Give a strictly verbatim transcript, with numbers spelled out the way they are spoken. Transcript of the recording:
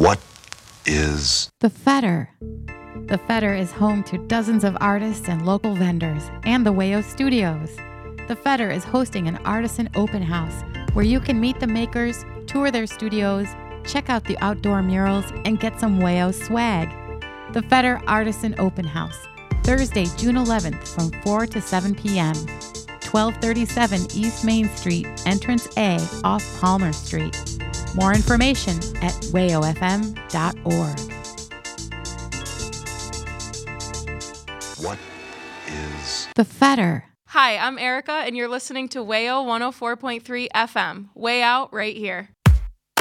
What is The Fetter? The Fetter is home to dozens of artists and local vendors and the Wayo Studios. The Fetter is hosting an artisan open house where you can meet the makers, tour their studios, check out the outdoor murals, and get some Wayo swag. The Fetter Artisan Open House, Thursday, June eleventh from four to seven p.m., twelve thirty-seven East Main Street, Entrance A off Palmer Street. More information at wayo f m dot org. what is The Fetter. Hi, I'm Erica, and you're listening to Wayo one oh four point three F M. Way out right here.